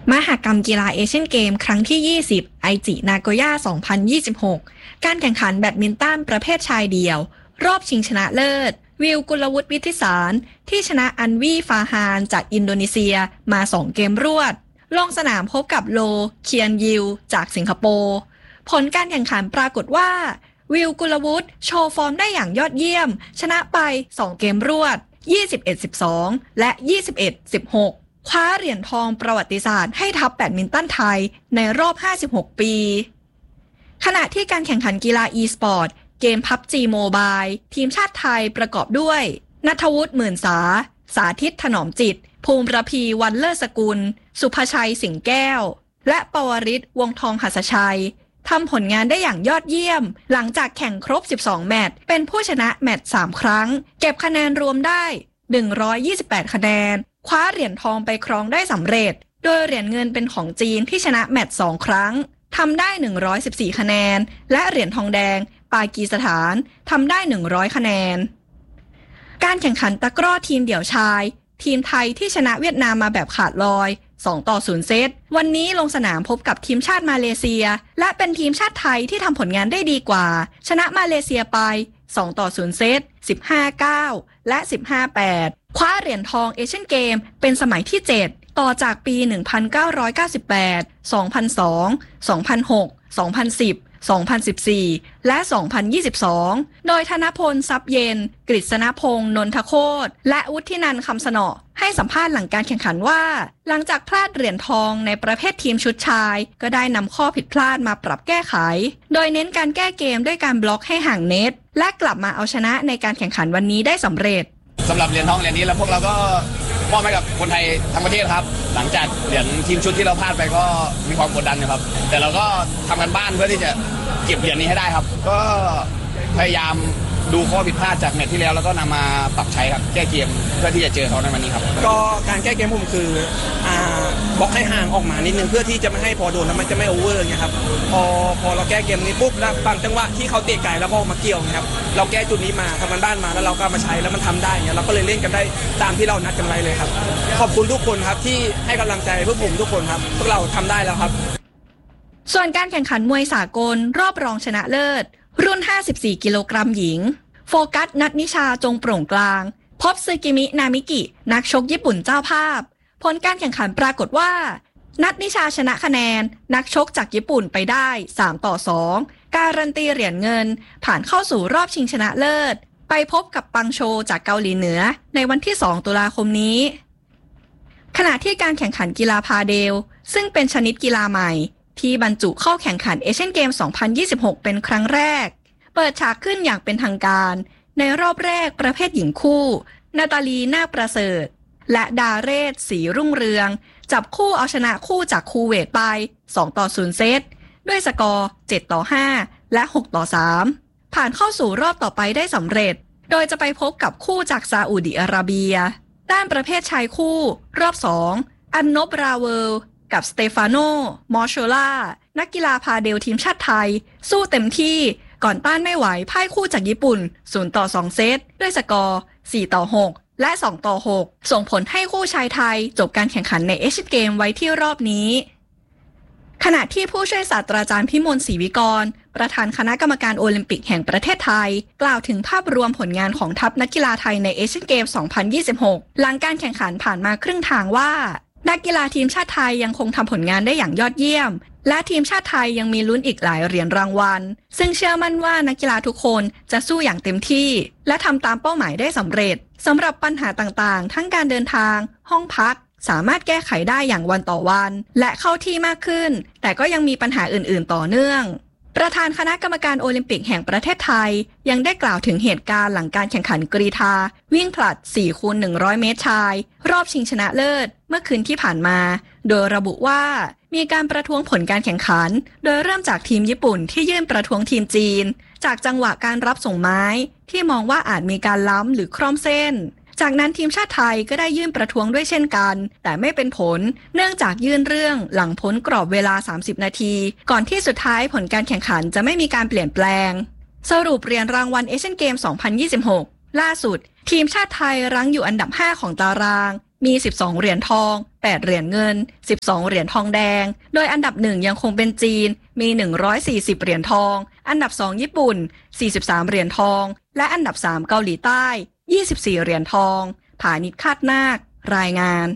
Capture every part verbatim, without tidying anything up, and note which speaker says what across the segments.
Speaker 1: มหกรรมกีฬาเอเชียนเกมครั้งที่ยี่สิบไอจินาโกย่าสองพันยี่สิบหกการแข่งขันแบดมินตันประเภทชายเดี่ยวรอบชิงชนะเลิศวิวกุลวุฒิวิทิสารที่ชนะอันวีฟาฮานจากอินโดนีเซียมาสองเกมรวดลงสนามพบกับโลเคียนยิวจากสิงคโปร์ผลการแข่งขันปรากฏว่าวิวกุลวุฒิโชว์ฟอร์มได้อย่างยอดเยี่ยมชนะไปสองเกมรวด ยี่สิบเอ็ดสิบสอง และ ยี่สิบเอ็ดสิบหก คว้าเหรียญทองประวัติศาสตร์ให้ทัพแบดมินตันไทยในรอบห้าสิบหกปีขณะที่การแข่งขันกีฬา e-sport เกม พับจี Mobile ทีมชาติไทยประกอบด้วยณัฐวุฒิหมื่นสาสาธิตถนอมจิตภูมิระพีวันเลิศสกุลสุภชัยสิงห์แก้วและปวริศวงทองหัสชัยทำผลงานได้อย่างยอดเยี่ยมหลังจากแข่งครบสิบสองแมตช์เป็นผู้ชนะแมตช์สามครั้งเก็บคะแนนรวมได้หนึ่งร้อยยี่สิบแปดคะแนนคว้าเหรียญทองไปครองได้สำเร็จโดยเหรียญเงินเป็นของจีนที่ชนะแมตช์สองครั้งทำได้หนึ่งร้อยสิบสี่คะแนนและเหรียญทองแดงปากีสถานทำได้หนึ่งร้อยคะแนนการแข่งขันตะกร้อทีมเดี่ยวชายทีมไทยที่ชนะเวียดนามมาแบบขาดลอยสองต่อศูนย์เซตวันนี้ลงสนามพบกับทีมชาติมาเลเซียและเป็นทีมชาติไทยที่ทำผลงานได้ดีกว่าชนะมาเลเซียไปสองต่อศูนย์เซต สิบห้าเก้า และ สิบห้าแปด คว้าเหรียญทองเอเชียนเกมเป็นสมัยที่เจ็ดต่อจากปี หนึ่งพันเก้าร้อยเก้าสิบแปด สองพันสอง สองพันหก สองพันสิบ สองพันสิบสี่ และ สองพันยี่สิบสอง โดยธนพลทรัพย์เย็นกฤษณพงษ์นนทโคตรและวุฒินันท์คำสนอให้สัมภาษณ์หลังการแข่งขันว่าหลังจากพลาดเหรียญทองในประเภททีมชุดชายก็ได้นำข้อผิดพลาดมาปรับแก้ไขโดยเน้นการแก้เกมด้วยการบล็อกให้ห่างเน็ตและกลับมาเอาชนะในการแข่งขันวันนี้ได้สำเร็จ
Speaker 2: สำหรับเหรียญทองเหรียญนี้แล้วพวกเราก็มอบให้กับคนไทยทั้งประเทศครับหลังจากเหรียญทีมชุดที่เราพลาดไปก็มีความกดดันนะครับแต่เราก็ทำกันบ้านเพื่อที่จะเก็บเหรียญนี้ให้ได้ครับก็พยายามดูข้อผิดพลาดจากแมตช์ที่แล้วแล้วก็นำมาปรับใช้ครับแก้เกมเพื่อที่จะเจอเขาในวันนี้ครับ
Speaker 3: ก็การแก้เกมผมคืออ่าบล็อกให้ห่างออกมานิดนึงเพื่อที่จะไม่ให้พอโดนแล้วมันจะไม่โอเวอร์ไงครับพอพอเราแก้เกมนี้ปุ๊บแล้วบางจังหวะที่เขาเตะไก่แล้วพอมาเกี่ยวนะครับเราแก้จุดนี้มาทำกันบ้านมาแล้วเราก็มาใช้แล้วมันทำได้เนี่ยเราก็เลยเล่นกันได้ตามที่เรานัดกันไว้เลยครับขอบคุณทุกคนครับที่ให้กำลังใจพวกผมทุกคนครับพวกเราทำได้แล้วครับ
Speaker 1: ส่วนการแข่งขันมวยสากลรอบรองชนะเลิศรุ่นห้าสิบสี่กิโลกรัมหญิงโฟกัสนัทนิชาจงโปร่งกลางพบซึกิมินามิกินักชกญี่ปุ่นเจ้าภาพผลการแข่งขันปรากฏว่านัทนิชาชนะคะแนนนักชกจากญี่ปุ่นไปได้สามต่อสองการันตีเหรียญเงินผ่านเข้าสู่รอบชิงชนะเลิศไปพบกับปังโชจากเกาหลีเหนือในวันที่สองตุลาคมนี้ขณะที่การแข่งขันกีฬาพาเดลซึ่งเป็นชนิดกีฬาใหม่ที่บรรจุเข้าแข่งขันเอเชียนเกมสองพันยี่สิบหกเป็นครั้งแรกเปิดฉากขึ้นอย่างเป็นทางการในรอบแรกประเภทหญิงคู่นาตาลีนาคประเสริฐและดาเรศศรีรุ่งเรืองจับคู่เอาชนะคู่จากคูเวตไปสองต่อศูนย์เซตด้วยสกอร์เจ็ดต่อห้าและหกต่อสามผ่านเข้าสู่รอบต่อไปได้สำเร็จโดยจะไปพบกับคู่จากซาอุดิอาระเบียด้านประเภทชายคู่รอบสองอันนบราเวลกับสเตฟานโนมอร์โชล่านักกีฬาพาเดลทีมชาติไทยสู้เต็มที่ก่อนต้านไม่ไหวพ่ายคู่จากญี่ปุ่นศูนย์ต่อสองเซตด้วยสกอร์สี่ต่อหกและสองต่อหกส่งผลให้คู่ชายไทยจบการแข่งขันในเอเชียนเกมไว้ที่รอบนี้ขณะที่ผู้ช่วยศาสตราจารย์พิมลศรีวิกรประธานคณะกรรมการโอลิมปิกแห่งประเทศไทยกล่าวถึงภาพรวมผลงานของทัพนักกีฬาไทยในเอเชียนเกมสองพันยี่สิบหกหลังการแข่งขันผ่านมาครึ่งทางว่านักกีฬาทีมชาติไทยยังคงทำผลงานได้อย่างยอดเยี่ยมและทีมชาติไทยยังมีลุ้นอีกหลายเหรียญรางวัลซึ่งเชื่อมั่นว่านักกีฬาทุกคนจะสู้อย่างเต็มที่และทำตามเป้าหมายได้สำเร็จสำหรับปัญหาต่างๆทั้งการเดินทางห้องพักสามารถแก้ไขได้อย่างวันต่อวันและเข้าที่มากขึ้นแต่ก็ยังมีปัญหาอื่นๆต่อเนื่องประธานคณะกรรมการโอลิมปิกแห่งประเทศไทยยังได้กล่าวถึงเหตุการณ์หลังการแข่งขันกรีฑาวิ่งผลัด สี่คูณหนึ่งร้อย เมตรชายรอบชิงชนะเลิศเมื่อคืนที่ผ่านมาโดยระบุว่ามีการประท้วงผลการแข่งขันโดยเริ่มจากทีมญี่ปุ่นที่ยื่นประท้วงทีมจีนจากจังหวะการรับส่งไม้ที่มองว่าอาจมีการล้ำหรือคร่อมเส้นจากนั้นทีมชาติไทยก็ได้ยื่นประท้วงด้วยเช่นกันแต่ไม่เป็นผลเนื่องจากยื่นเรื่องหลังพ้นกรอบเวลาสามสิบนาทีก่อนที่สุดท้ายผลการแข่งขันจะไม่มีการเปลี่ยนแปลงสรุปเหรียญรางวัลเอเชียนเกมสองพันยี่สิบหกล่าสุดทีมชาติไทยรั้งอยู่อันดับห้าของตารางมีสิบสองเหรียญทองแปแปดเหรียญเงินสิบสองเหรียญทองแดงโดยอันดับหนึ่งยังคงเป็นจีนมีหนึ่งร้อยสี่สิบเหรียญทองอันดับสองญี่ปุ่นสี่สิบสามเหรียญทองและอันดับสามเกาหลีใต้ยี่สิบสี่เหรียญทองผานิชคาดนาครายงาน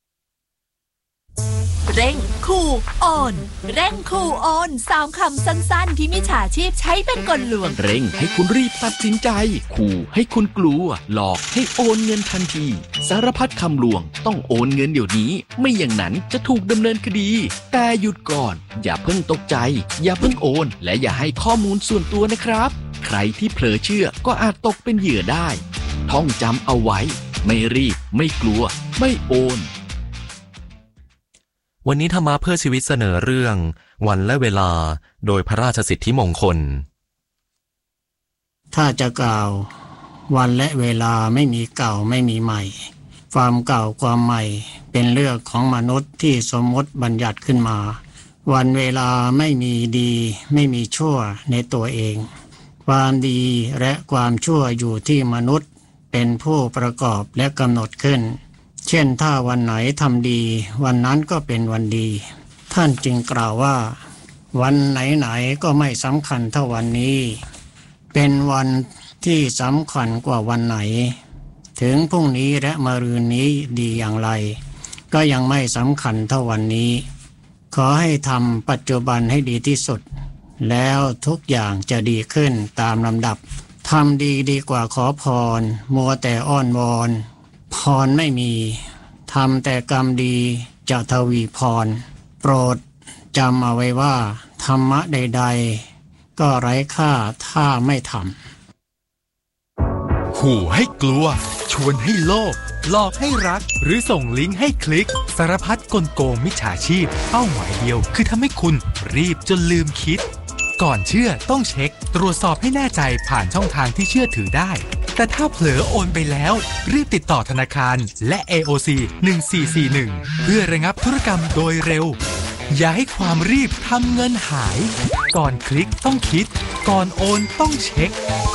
Speaker 4: เร่งคูโอนเร่งคูโอนสามคำสั้นๆที่มิจฉาชีพใช้เป็นกลลวง
Speaker 5: เร่งให้คุณรีบตัดสินใจขู่ให้คุณกลัวหลอกให้โอนเงินทันทีสารพัดคำลวงต้องโอนเงินเดี๋ยวนี้ไม่อย่างนั้นจะถูกดำเนินคดีแต่หยุดก่อนอย่าเพิ่งตกใจอย่าเพิ่งโอนและอย่าให้ข้อมูลส่วนตัวนะครับใครที่เผลอเชื่อก็อาจตกเป็นเหยื่อได้ท่องจำเอาไว้ไม่รีบไม่กลัวไม่โอน
Speaker 6: วันนี้ธรรมะเพื่อชีวิตเสนอเรื่องวันและเวลาโดยพระราชสิทธิมงคล
Speaker 7: ถ้าจะกล่าววันและเวลาไม่มีเก่าไม่มีใหม่ความเก่าความใหม่เป็นเรื่องของมนุษย์ที่สมมติบัญญัติขึ้นมาวันเวลาไม่มีดีไม่มีชั่วในตัวเองความดีและความชั่วอยู่ที่มนุษย์เป็นผู้ประกอบและกำหนดขึ้นเช่นถ้าวันไหนทำดีวันนั้นก็เป็นวันดีท่านจึงกล่าวว่าวันไหนๆก็ไม่สำคัญเท่าวันนี้เป็นวันที่สำคัญกว่าวันไหนถึงพรุ่งนี้และมะรืนนี้ดีอย่างไรก็ยังไม่สำคัญเท่าวันนี้ขอให้ทำปัจจุบันให้ดีที่สุดแล้วทุกอย่างจะดีขึ้นตามลำดับทำดีดีกว่าขอพรมัวแต่อ้อนวอนพรไม่มีทำแต่กรรมดีจะทวีพรโปรดจำเอาไว้ว่าธรรมะใดๆก็ไร้ค่าถ้าไม่ท
Speaker 8: ำขู่ให้กลัวชวนให้โลภหลอกให้รักหรือส่งลิงก์ให้คลิกสารพัดกลโกงมิจฉาชีพเป้าหมายเดียวคือทำให้คุณรีบจนลืมคิดก่อนเชื่อต้องเช็คตรวจสอบให้แน่ใจผ่านช่องทางที่เชื่อถือได้แต่ถ้าเผลอโอนไปแล้วรีบติดต่อธนาคารและ เอ โอ ซี หนึ่งสี่สี่หนึ่งเพื่อระงับธุรกรรมโดยเร็วอย่าให้ความรีบทำเงินหายก่อนคลิกต้องคิดก่อนโอนต้องเช็ค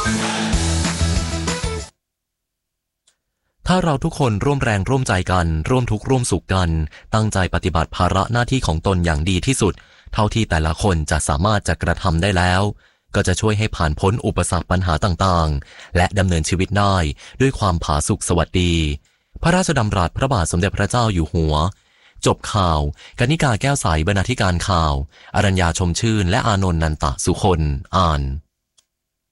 Speaker 6: ถ้าเราทุกคนร่วมแรงร่วมใจกันร่วมทุกข์ร่วมสุขกันตั้งใจปฏิบัติภาระหน้าที่ของตนอย่างดีที่สุดเท่าที่แต่ละคนจะสามารถจะกระทำได้แล้วก็จะช่วยให้ผ่านพ้นอุปสรรคปัญหาต่างๆและดำเนินชีวิตได้ด้วยความผาสุกสวัสดีพระราชดำรัสพระบาทสมเด็จพระเจ้าอยู่หัวจบข่าวกนิกาแก้วใสบรรณาธิการข่าวอรัญญาชมชื่นและอานนท์นันตะสุคนอ่าน